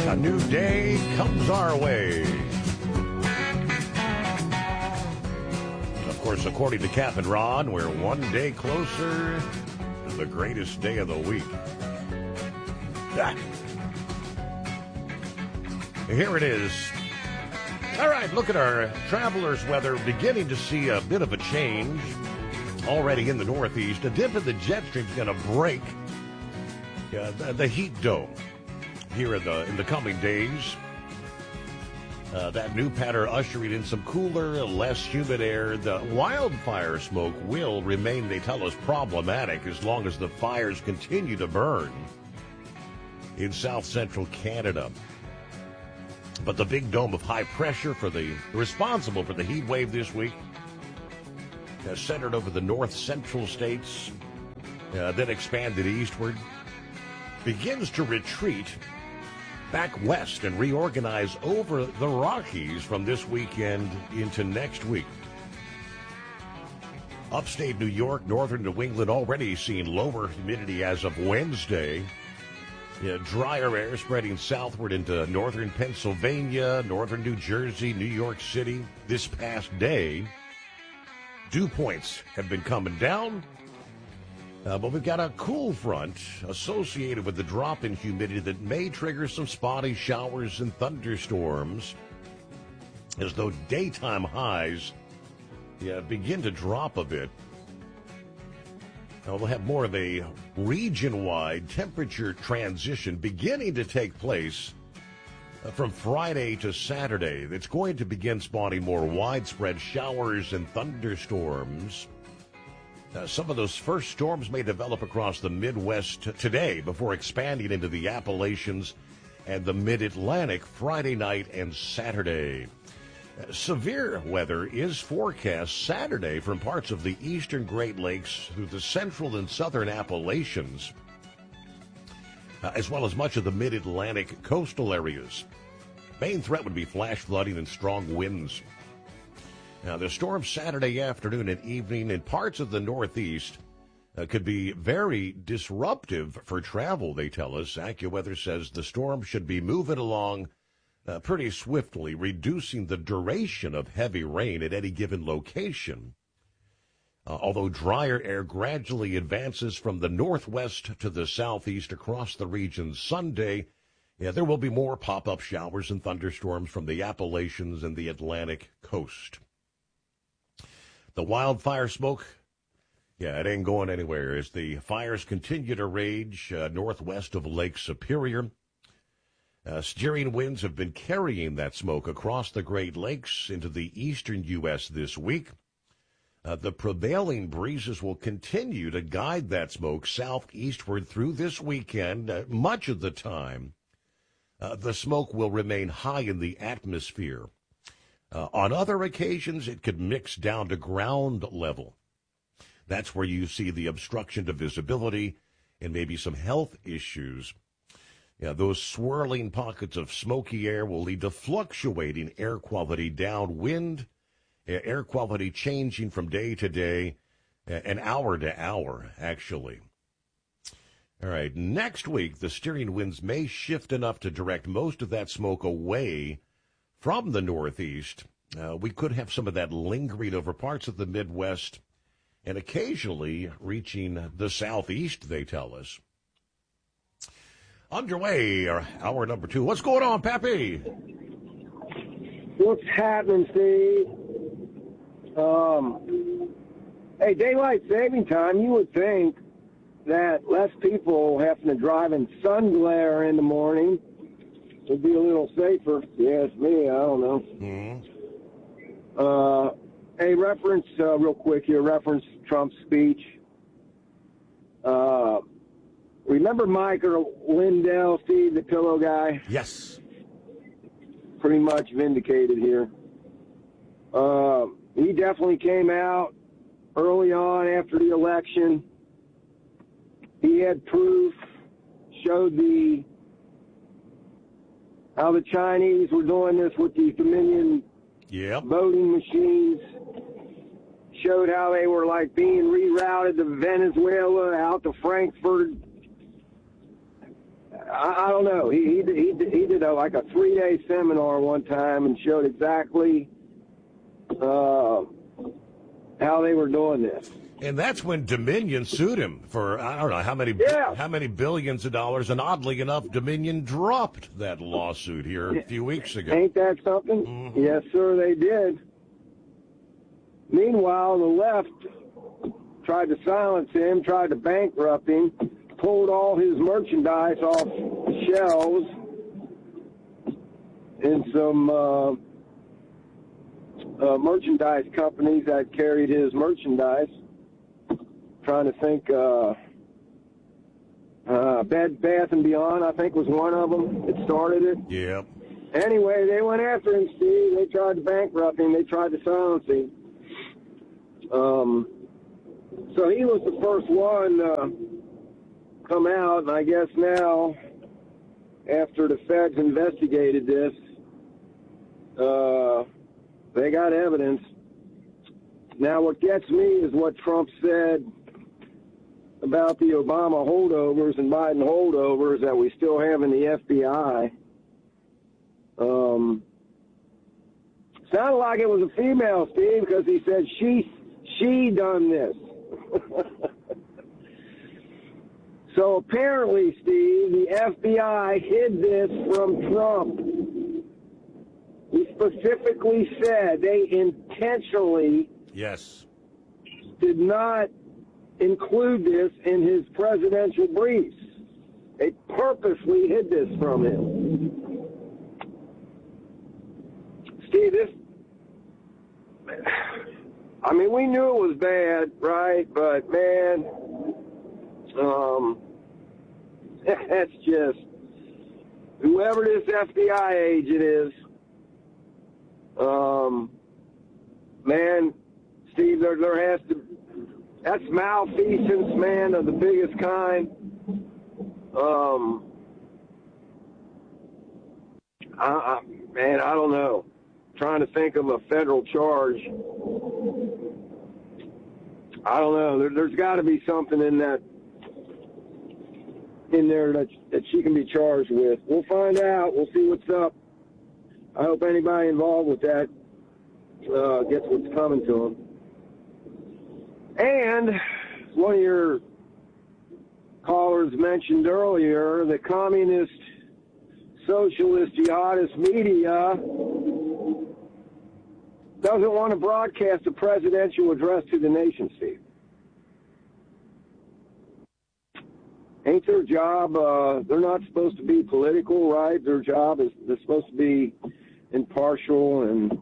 A new day comes our way. Of course, according to Cap and Ron, we're one day closer to the greatest day of the week. Here it is. All right, look at our travelers' weather. Beginning to see a bit of a change already in the Northeast. A dip in the jet stream is going to break the heat dome here in the coming days. That new pattern ushering in some cooler, less humid air. The wildfire smoke will remain, they tell us, problematic as long as the fires continue to burn in south-central Canada. But the big dome of high pressure responsible for the heat wave this week, centered over the north-central states, then expanded eastward, begins to retreat back west and reorganize over the Rockies from this weekend into next week. Upstate New York, northern New England already seeing lower humidity as of Wednesday. Drier air spreading southward into northern Pennsylvania, northern New Jersey, New York City this past day. Dew points have been coming down. But we've got a cool front associated with the drop in humidity that may trigger some spotty showers and thunderstorms as though daytime highs begin to drop a bit. Now we'll have more of a region-wide temperature transition beginning to take place from Friday to Saturday. It's going to begin spawning more widespread showers and thunderstorms. Some of those first storms may develop across the Midwest today before expanding into the Appalachians and the Mid-Atlantic Friday night and Saturday. Severe weather is forecast Saturday from parts of the eastern Great Lakes through the central and southern Appalachians, as well as much of the Mid-Atlantic coastal areas. Main threat would be flash flooding and strong winds. Now, the storm Saturday afternoon and evening in parts of the Northeast could be very disruptive for travel, they tell us. AccuWeather says the storm should be moving along pretty swiftly, reducing the duration of heavy rain at any given location. Although drier air gradually advances from the northwest to the southeast across the region Sunday, there will be more pop-up showers and thunderstorms from the Appalachians and the Atlantic coast. The wildfire smoke, it ain't going anywhere as the fires continue to rage northwest of Lake Superior. Steering winds have been carrying that smoke across the Great Lakes into the eastern U.S. this week. The prevailing breezes will continue to guide that smoke southeastward through this weekend. Much of the time, the smoke will remain high in the atmosphere. On other occasions, it could mix down to ground level. That's where you see the obstruction to visibility and maybe some health issues. Those swirling pockets of smoky air will lead to fluctuating air quality downwind, air quality changing from day to day, and hour to hour, actually. All right, next week, the steering winds may shift enough to direct most of that smoke away from the Northeast. We could have some of that lingering over parts of the Midwest and occasionally reaching the Southeast, they tell us. Underway, hour number 2. What's going on, Pappy? What's happening, Steve? Hey, daylight saving time, you would think that less people having to drive in sun glare in the morning would be a little safer. Yes, me, I don't know. Hey, reference, real quick here, reference Trump's speech. Remember Mike or Lindell, Steve, the pillow guy? Yes. Pretty much vindicated here. He definitely came out early on after the election. He had proof, showed how the Chinese were doing this with these Dominion voting machines. Showed how they were like being rerouted to Venezuela, out to Frankfurt. I don't know. He did like a 3-day seminar one time and showed exactly how they were doing this. And that's when Dominion sued him for, I don't know how many billions of dollars. And oddly enough, Dominion dropped that lawsuit here a few weeks ago. Ain't that something? Mm-hmm. Yes, sir, they did. Meanwhile, the left tried to silence him, tried to bankrupt him, pulled all his merchandise off the shelves in some merchandise companies that carried his merchandise. Trying to think, Bed Bath & Beyond, I think, was one of them that started it. Yep. Anyway, they went after him, Steve. They tried to bankrupt him. They tried to silence him. So he was the first one to come out, and I guess now, after the feds investigated this, they got evidence. Now, what gets me is what Trump said about the Obama holdovers and Biden holdovers that we still have in the FBI. Sounded like it was a female, Steve, because he said she done this. So apparently, Steve, the FBI hid this from Trump. He specifically said they intentionally did not include this in his presidential briefs. They purposely hid this from him. Steve, I mean, we knew it was bad, right? But, man, that's just, whoever this FBI agent is, man, Steve, there has to, that's malfeasance, man, of the biggest kind. Man, I don't know. Trying to think of a federal charge. I don't know. There's got to be something in there that she can be charged with. We'll find out. We'll see what's up. I hope anybody involved with that gets what's coming to them. And one of your callers mentioned earlier, the communist, socialist, jihadist media doesn't want to broadcast a presidential address to the nation, Steve. Ain't their job, they're not supposed to be political, right? Their job is they're supposed to be impartial and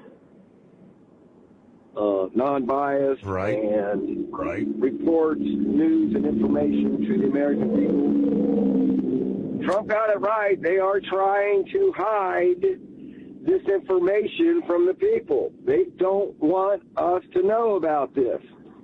non-biased, and report news and information to the American people. Trump got it right. They are trying to hide this information from the people. They don't want us to know about this.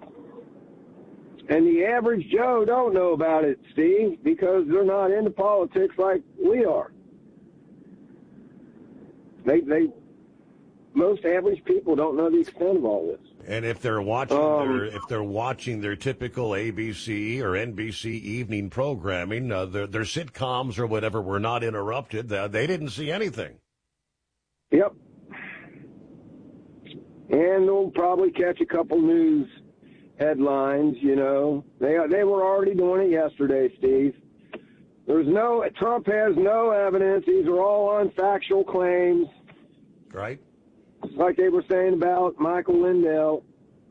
And the average Joe don't know about it, Steve, because they're not into politics like we are. Most average people don't know the extent of all this. And if they're watching their typical ABC or NBC evening programming, their sitcoms or whatever were not interrupted. They didn't see anything. Yep. And they'll probably catch a couple news headlines, you know. They were already doing it yesterday, Steve. Trump has no evidence. These are all unfactual claims. Right. Like they were saying about Michael Lindell,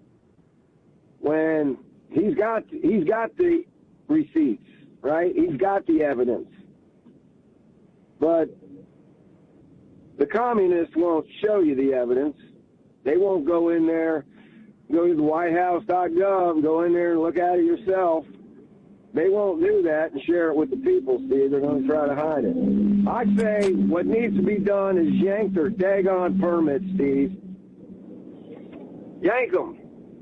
when he's got the receipts, right? He's got the evidence. But the communists won't show you the evidence. They won't go in there, go to the whitehouse.gov, go in there and look at it yourself. They won't do that and share it with the people, Steve. They're going to try to hide it. I say what needs to be done is yank their daggone permits, Steve. Yank them.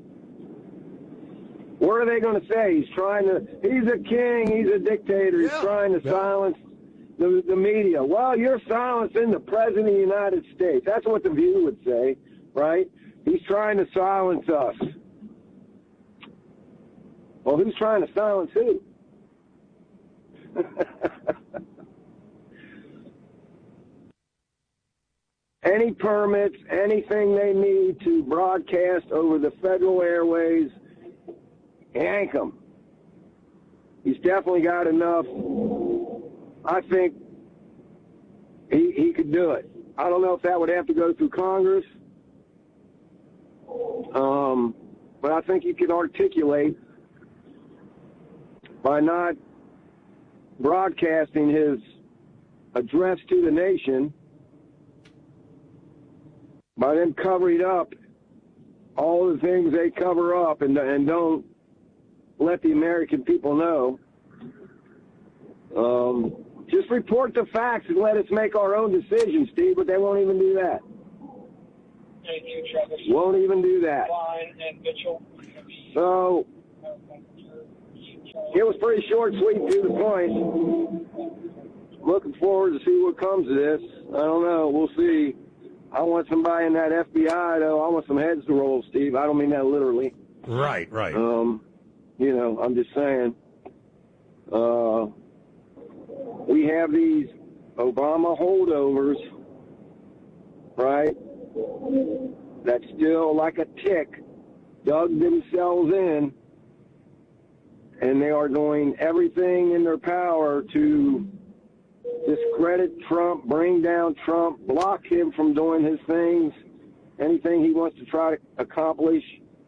What are they going to say? He's a king, he's a dictator, he's trying to silence the media. Well, you're silencing the President of the United States. That's what The View would say, right? He's trying to silence us. Well, who's trying to silence who? Any permits, anything they need to broadcast over the federal airways, yank them. He's definitely got enough. I think he could do it. I don't know if that would have to go through Congress, but I think he could articulate by not broadcasting his address to the nation, by them covering up all the things they cover up and don't let the American people know. Just report the facts and let us make our own decisions, Steve, but they won't even do that. Thank you, Travis. Won't even do that. And Mitchell. So, it was pretty short, sweet, to the point. Looking forward to see what comes of this. I don't know. We'll see. I want somebody in that FBI, though. I want some heads to roll, Steve. I don't mean that literally. Right. You know, I'm just saying. We have these Obama holdovers, right, that still, like a tick, dug themselves in, and they are doing everything in their power to discredit Trump, bring down Trump, block him from doing his things, anything he wants to try to accomplish.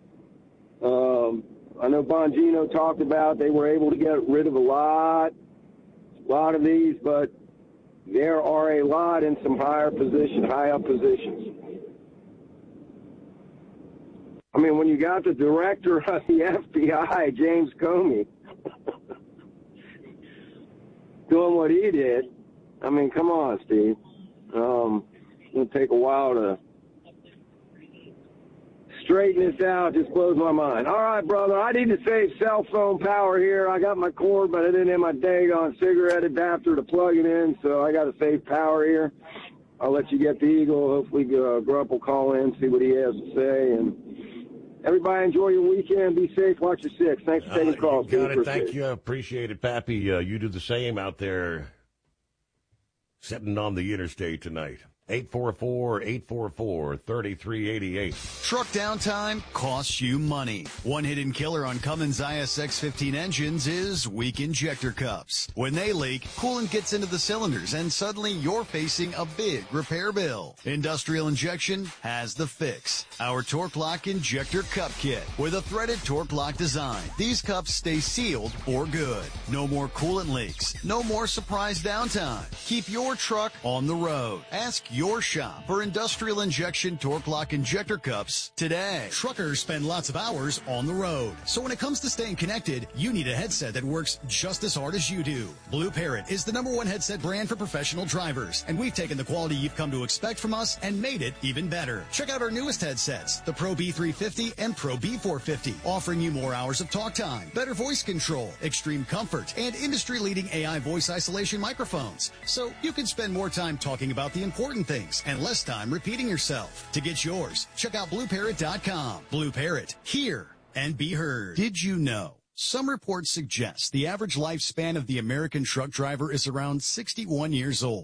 I know Bongino talked about they were able to get rid of a lot of these, but there are a lot in some high up positions. I mean, when you got the director of the FBI, James Comey, doing what he did, I mean, come on, Steve. It's going to take a while to straighten this out. Just blows my mind. All right, brother, I need to save cell phone power here. I got my cord, but I didn't have my daggone cigarette adapter to plug it in, so I got to save power here. I'll let you get the Eagle. Hopefully Grupp will call in, see what he has to say. And everybody enjoy your weekend. Be safe. Watch your six. Thanks for taking calls. Got it. Thank you. Appreciate it, Pappy. You do the same out there, sitting on the interstate tonight. 844-844-3388. Truck downtime costs you money. One hidden killer on Cummins ISX-15 engines is weak injector cups. When they leak, coolant gets into the cylinders and suddenly you're facing a big repair bill. Industrial Injection has the fix. Our Torque Lock Injector Cup Kit with a threaded Torque Lock design. These cups stay sealed for good. No more coolant leaks. No more surprise downtime. Keep your truck on the road. Ask your shop for Industrial Injection Torque Lock Injector Cups today. Truckers spend lots of hours on the road. So when it comes to staying connected, you need a headset that works just as hard as you do. Blue Parrot is the #1 headset brand for professional drivers, and we've taken the quality you've come to expect from us and made it even better. Check out our newest headsets, the Pro B350 and Pro B450, offering you more hours of talk time, better voice control, extreme comfort, and industry-leading AI voice isolation microphones. So you can spend more time talking about the important things and less time repeating yourself. To get yours, check out BlueParrot.com. Blue Parrot, hear and be heard. Did you know? Some reports suggest the average lifespan of the American truck driver is around 61 years old.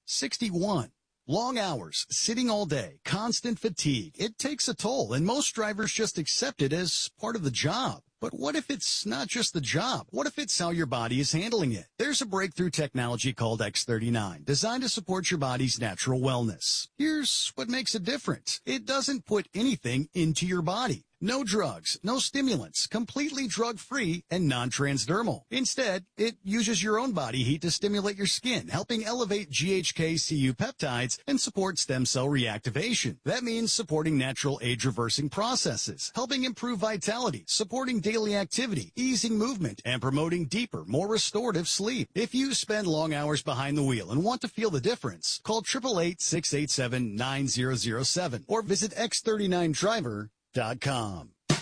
61. Long hours, sitting all day, constant fatigue. It takes a toll, and most drivers just accept it as part of the job. But what if it's not just the job? What if it's how your body is handling it? There's a breakthrough technology called X39, designed to support your body's natural wellness. Here's what makes it different. It doesn't put anything into your body. No drugs, no stimulants, completely drug-free and non-transdermal. Instead, it uses your own body heat to stimulate your skin, helping elevate GHK-Cu peptides and support stem cell reactivation. That means supporting natural age-reversing processes, helping improve vitality, supporting daily activity, easing movement, and promoting deeper, more restorative sleep. If you spend long hours behind the wheel and want to feel the difference, call 888-687-9007 or visit X39Driver.com.